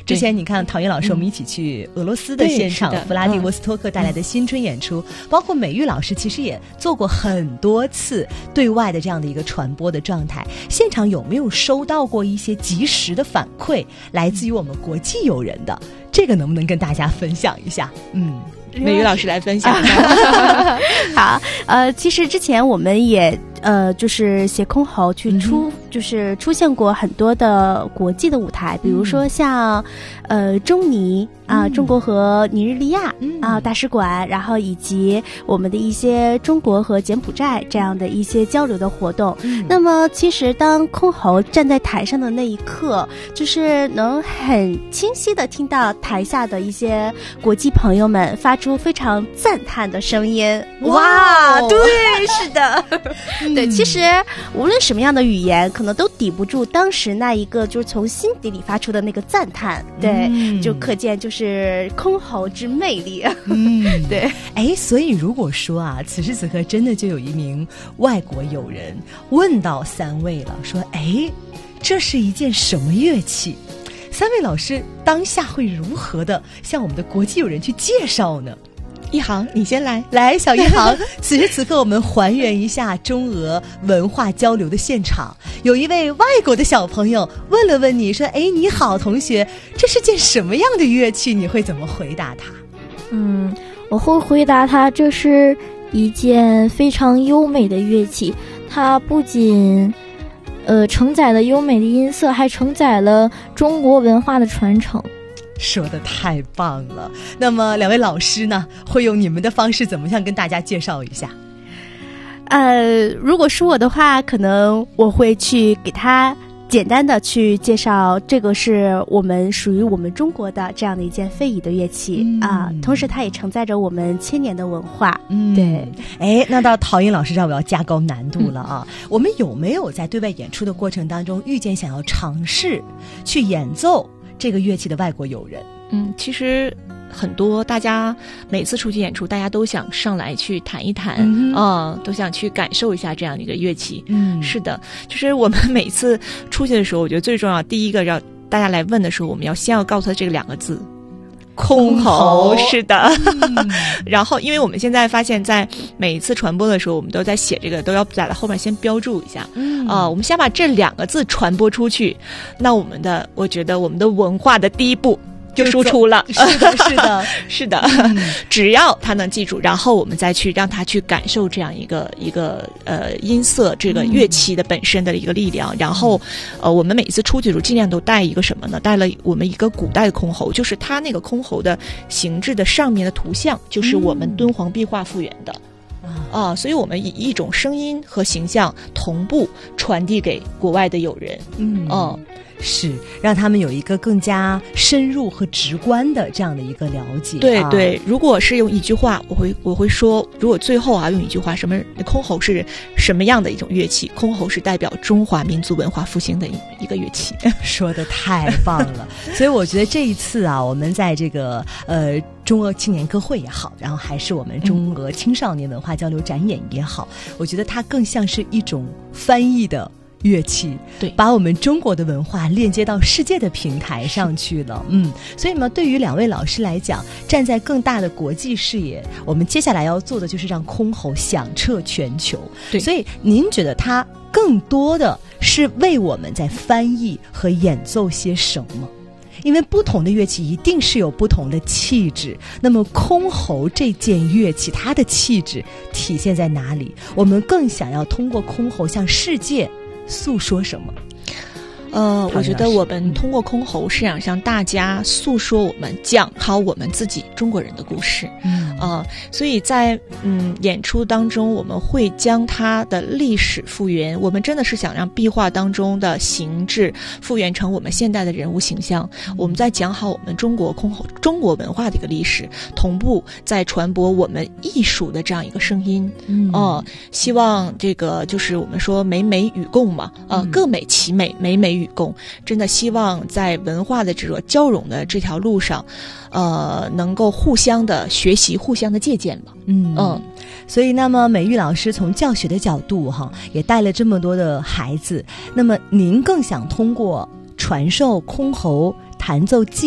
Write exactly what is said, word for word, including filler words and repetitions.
之前你看陶英老师我们一起去俄罗斯的现场、嗯、弗拉迪沃斯托克带来的新春演出、嗯、包括美玉老师其实也做过很多次对外的这样的一个传播的状态，现场有没有收到过一些及时的反馈来自于我们国际友人的，这个能不能跟大家分享一下？嗯， 美玉老师来分享好，呃，其实之前我们也呃，就是携箜篌去出、嗯，就是出现过很多的国际的舞台，比如说像、嗯、呃中尼啊、呃，中国和尼日利亚啊、嗯呃、大使馆，然后以及我们的一些中国和柬埔寨这样的一些交流的活动。嗯、那么，其实当箜篌站在台上的那一刻，就是能很清晰的听到台下的一些国际朋友们发出非常赞叹的声音。哇，对，是的。对，其实无论什么样的语言可能都抵不住当时那一个就是从心底里发出的那个赞叹。对、嗯、就可见就是箜篌之魅力。嗯，对。 哎，所以如果说啊，此时此刻真的就有一名外国友人问到三位了，说哎，这是一件什么乐器？三位老师当下会如何的向我们的国际友人去介绍呢？ 一航，你先来， 来，小一航。此时此刻，我们还原一下中俄文化交流的现场。有一位外国的小朋友问了问你，说：“哎，你好，同学，这是件什么样的乐器？”你会怎么回答他？ 嗯，我会回答他，这是一件非常优美的乐器，它不仅呃承载了优美的音色，还承载了中国文化的传承。 说得太棒了。那么两位老师呢，会用你们的方式怎么样跟大家介绍一下？ 呃，如果是我的话，可能我会去给他简单的去介绍，这个是我们属于我们中国的这样的一件非遗的乐器啊、嗯呃，同时它也承载着我们千年的文化。嗯，对。 哎，那到陶英老师这儿我要加高难度了啊、嗯！我们有没有在对外演出的过程当中遇见想要尝试去演奏这个乐器的外国友人？ 嗯，其实很多，大家每次出去演出，大家都想上来去弹一弹，嗯、呃，都想去感受一下这样的一个乐器。嗯，是的，就是我们每次出去的时候，我觉得最重要，第一个让大家来问的时候，我们要先要告诉他这个两个字。箜篌，是的、嗯、然后因为我们现在发现在每一次传播的时候，我们都在写这个，都要在后面先标注一下。嗯啊、呃，我们先把这两个字传播出去，那我们的我觉得我们的文化的第一步就输出了。 是的是的是的、嗯、只要他能记住，然后我们再去让他去感受这样一个一个呃音色，这个乐器的本身的一个力量、嗯、然后呃我们每一次出去的时候尽量都带一个什么呢？带了我们一个古代的箜篌，就是它那个箜篌的形制的上面的图像就是我们敦煌壁画复原的、嗯、啊，所以我们以一种声音和形象同步传递给国外的友人。嗯嗯， 是让他们有一个更加深入和直观的这样的一个了解。 对对、啊，如果是用一句话，我会我会说，如果最后啊用一句话，什么箜篌是什么样的一种乐器？箜篌是代表中华民族文化复兴的一一个乐器。 说得太棒了！所以我觉得这一次啊，我们在这个呃中俄青年歌会也好，然后还是我们中俄青少年文化交流展演也好，嗯、我觉得它更像是一种翻译的乐器， 对， 把我们中国的文化链接到世界的平台上去了。嗯，所以呢，对于两位老师来讲，站在更大的国际视野，我们接下来要做的就是让箜篌响彻全球。 对， 所以您觉得它更多的是为我们在翻译和演奏些什么？因为不同的乐器一定是有不同的气质，那么箜篌这件乐器它的气质体现在哪里？我们更想要通过箜篌向世界诉说什么？ 呃，我觉得我们通过箜篌是想向大家诉说我们讲好我们自己中国人的故事。嗯啊、呃，所以在嗯演出当中，我们会将它的历史复原。我们真的是想让壁画当中的形制复原成我们现代的人物形象。嗯、我们在讲好我们中国箜篌、中国文化的一个历史，同步在传播我们艺术的这样一个声音。嗯哦、呃，希望这个就是我们说美美与共嘛，呃，嗯、各美其美，美美与共，真的希望在文化的这个交融的这条路上，呃，能够互相的学习，互相的借鉴吧。嗯嗯， 所以那么美玉老师从教学的角度哈，也带了这么多的孩子，那么您更想通过传授箜篌弹奏技